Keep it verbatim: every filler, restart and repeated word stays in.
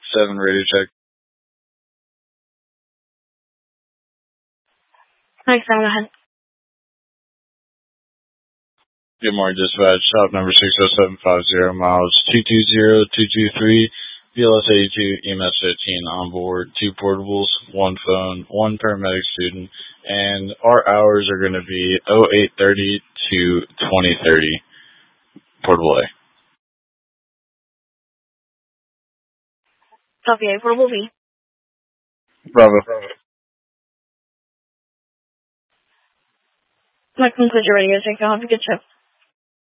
seven, radio check. Thanks, go ahead. Good morning, dispatch. Shop number six oh seven five zero, miles two two zero two two three, B L S eighty-two, E M S fifteen on board, two portables, one phone, one paramedic student, and our hours are going to be oh eight thirty to twenty thirty. Portable A. Copy A, portable B. Bravo. That concludes your radio check. I'll have a good trip.